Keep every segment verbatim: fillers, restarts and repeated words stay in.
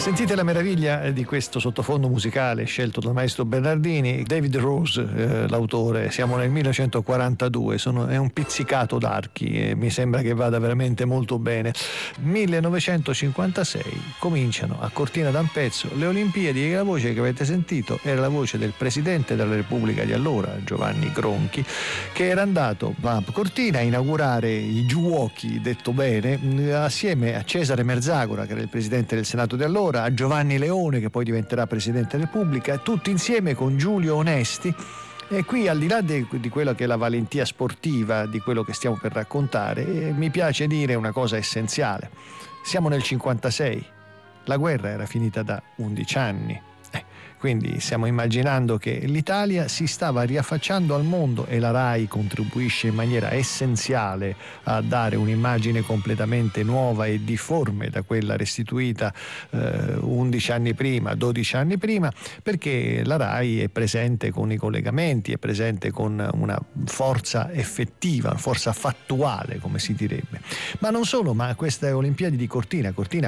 Sentite la meraviglia di questo sottofondo musicale scelto dal maestro Bernardini, David Rose, eh, l'autore. Siamo nel millenovecentoquarantadue, sono, è un pizzicato d'archi e mi sembra che vada veramente molto bene. millenovecentocinquantasei cominciano a Cortina d'Ampezzo le Olimpiadi e la voce che avete sentito era la voce del presidente della Repubblica di allora, Giovanni Gronchi, che era andato a Cortina a inaugurare i Giuochi, detto bene, assieme a Cesare Merzagora, che era il presidente del Senato di allora, a Giovanni Leone, che poi diventerà Presidente della Repubblica, tutti insieme con Giulio Onesti. E qui, al di là di, di quello che è la valentia sportiva di quello che stiamo per raccontare, eh, mi piace dire una cosa essenziale. Siamo nel cinquantasei, la guerra era finita da undici anni. Quindi stiamo immaginando che l'Italia si stava riaffacciando al mondo e la RAI contribuisce in maniera essenziale a dare un'immagine completamente nuova e difforme da quella restituita eh, undici anni prima, dodici anni prima, perché la RAI è presente con i collegamenti, è presente con una forza effettiva, una forza fattuale, come si direbbe. Ma non solo, ma queste Olimpiadi di Cortina, Cortina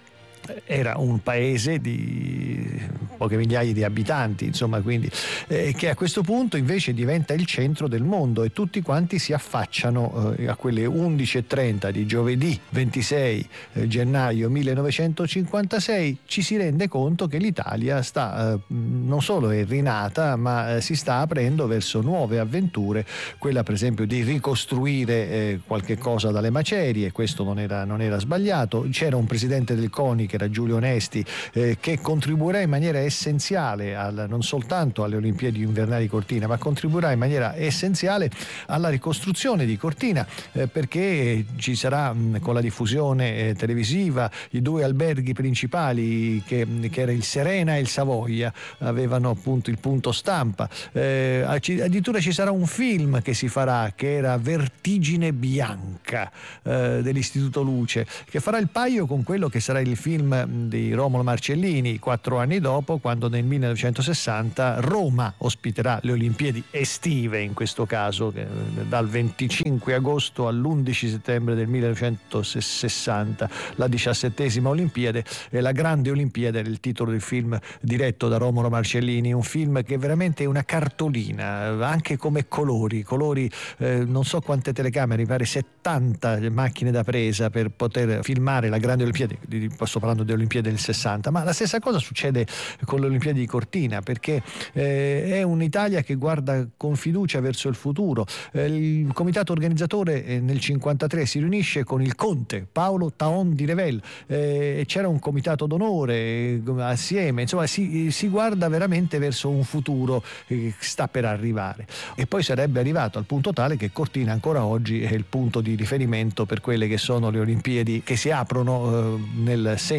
era un paese di poche migliaia di abitanti, insomma, quindi eh, che a questo punto invece diventa il centro del mondo e tutti quanti si affacciano eh, a quelle undici e trenta di giovedì ventisei eh, gennaio millenovecentocinquantasei. Ci si rende conto che l'Italia sta eh, non solo è rinata, ma eh, si sta aprendo verso nuove avventure, quella per esempio di ricostruire eh, qualche cosa dalle macerie. Questo non era, non era sbagliato. C'era un presidente del CONI, che era Giulio Onesti, eh, che contribuirà in maniera essenziale al, non soltanto alle Olimpiadi invernali di Cortina, ma contribuirà in maniera essenziale alla ricostruzione di Cortina, eh, perché ci sarà mh, con la diffusione eh, televisiva i due alberghi principali che, che era il Serena e il Savoia, avevano appunto il punto stampa, eh, addirittura ci sarà un film che si farà che era Vertigine Bianca eh, dell'Istituto Luce, che farà il paio con quello che sarà il film di Romolo Marcellini quattro anni dopo, quando nel millenovecentosessanta Roma ospiterà le Olimpiadi estive, in questo caso dal venticinque agosto all'undici settembre del millenovecentosessanta, la diciassettesima Olimpiade e la grande Olimpiade è il titolo del film diretto da Romolo Marcellini, un film che veramente è una cartolina, anche come colori, colori eh, non so quante telecamere, mi pare settanta macchine da presa per poter filmare la grande Olimpiade, posso parlando delle Olimpiadi del sessanta, ma la stessa cosa succede con le Olimpiadi di Cortina, perché eh, è un'Italia che guarda con fiducia verso il futuro. Eh, il comitato organizzatore eh, nel cinquantatré si riunisce con il conte Paolo Taon di Revel, eh, e c'era un comitato d'onore eh, assieme, insomma si, si guarda veramente verso un futuro che sta per arrivare, e poi sarebbe arrivato al punto tale che Cortina ancora oggi è il punto di riferimento per quelle che sono le Olimpiadi che si aprono eh, nel segno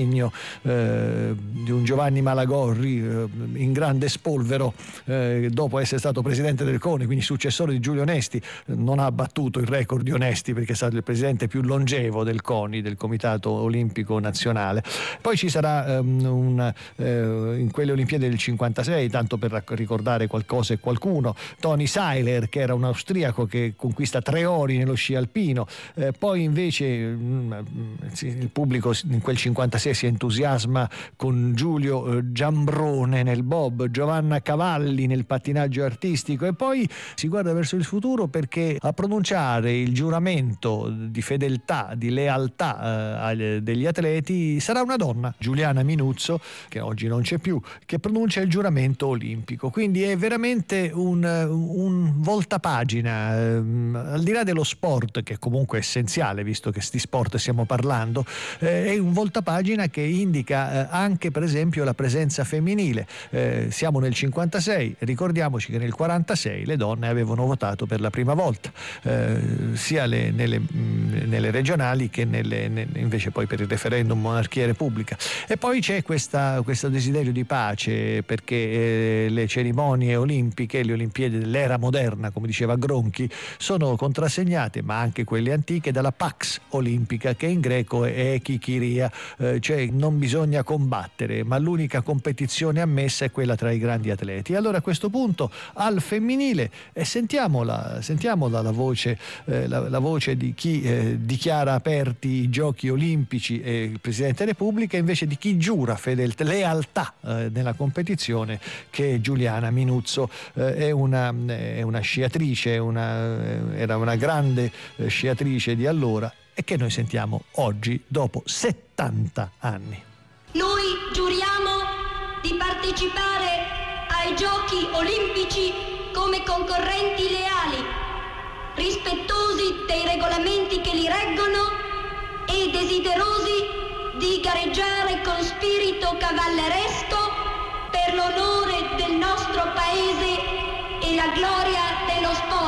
eh, di un Giovanni Malagorri eh, in grande spolvero, eh, dopo essere stato presidente del CONI, quindi successore di Giulio Onesti. Non ha battuto il record di Onesti perché è stato il presidente più longevo del CONI, del Comitato Olimpico Nazionale. Poi ci sarà um, un, eh, in quelle Olimpiadi del cinquantasei, tanto per ricordare qualcosa e qualcuno, Toni Seiler, che era un austriaco che conquista tre ori nello sci alpino. Eh, poi invece mh, il pubblico in quel cinquantasei si entusiasma con Giulio eh, Giambrone nel bob, Giovanna Cavalli nel pattinaggio artistico, e poi si guarda verso il futuro perché a pronunciare il giuramento di fedeltà, di lealtà eh, degli atleti sarà una donna, Giuliana Minuzzo, che oggi non c'è più, che pronuncia il giuramento olimpico. Quindi è veramente un, un voltapagina, eh, al di là dello sport, che comunque è essenziale visto che sti sport stiamo parlando, eh, è un voltapagina che indica eh, anche per esempio la presenza femminile. Eh, siamo nel cinquantasei, ricordiamoci che nel quarantasei le donne avevano votato per la prima volta, eh, sia le, nelle, mh, nelle regionali che nelle, ne, invece poi per il referendum monarchia e repubblica. E poi c'è questa, questo desiderio di pace, perché eh, le cerimonie olimpiche, le Olimpiadi dell'era moderna, come diceva Gronchi, sono contrassegnate, ma anche quelle antiche, dalla Pax olimpica, che in greco è ekikiria, eh, cioè non bisogna combattere, ma l'unica competizione competizione ammessa è quella tra i grandi atleti. Allora a questo punto al femminile eh, sentiamola, sentiamola la voce, eh, la, la voce di chi eh, dichiara aperti i giochi olimpici e il Presidente della Repubblica, invece di chi giura fedeltà, lealtà eh, nella competizione, che è Giuliana Minuzzo. Eh, è, una, è una sciatrice, una, era una grande eh, sciatrice di allora, e che noi sentiamo oggi dopo settanta anni. Noi giuriamo di partecipare ai Giochi Olimpici come concorrenti leali, rispettosi dei regolamenti che li reggono e desiderosi di gareggiare con spirito cavalleresco per l'onore del nostro Paese e la gloria dello sport.